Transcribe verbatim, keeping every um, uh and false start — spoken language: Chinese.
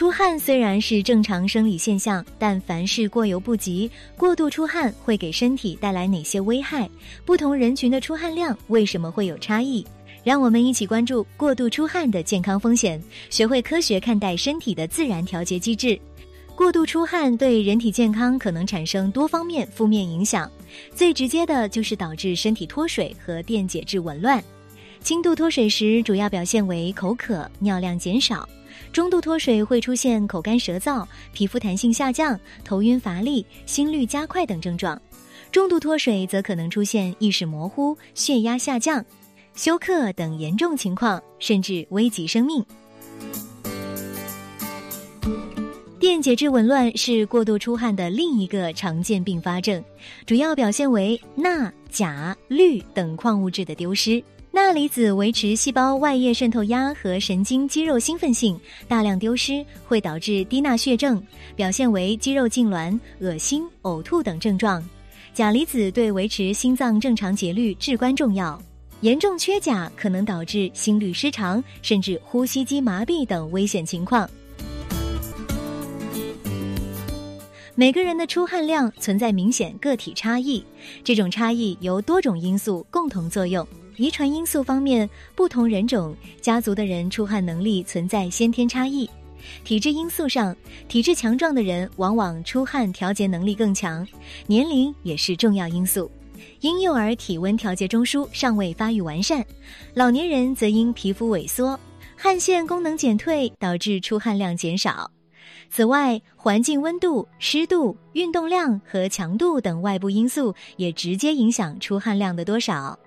出汗虽然是正常生理现象，但凡事过犹不及，过度出汗会给身体带来哪些危害？不同人群的出汗量为什么会有差异？让我们一起关注过度出汗的健康风险，学会科学看待身体的自然调节机制。过度出汗对人体健康可能产生多方面负面影响，最直接的就是导致身体脱水和电解质紊乱。轻度脱水时主要表现为口渴、尿量减少，中度脱水会出现口干舌燥、皮肤弹性下降、头晕乏力、心率加快等症状，重度脱水则可能出现意识模糊、血压下降、休克等严重情况，甚至危及生命。电解质紊乱是过度出汗的另一个常见并发症，主要表现为钠、钾、氯等矿物质的丢失。钠离子维持细胞外液渗透压和神经肌肉兴奋性，大量丢失会导致低钠血症，表现为肌肉痉挛、恶心、呕吐等症状。钾离子对维持心脏正常节律至关重要，严重缺钾可能导致心律失常，甚至呼吸机麻痹等危险情况。每个人的出汗量存在明显个体差异，这种差异由多种因素共同作用。遗传因素方面，不同人种、家族的人出汗能力存在先天差异。体质因素上，体质强壮的人往往出汗调节能力更强，年龄也是重要因素。婴幼儿体温调节中枢尚未发育完善，老年人则因皮肤萎缩、汗腺功能减退导致出汗量减少。此外，环境温度、湿度、运动量和强度等外部因素也直接影响出汗量的多少。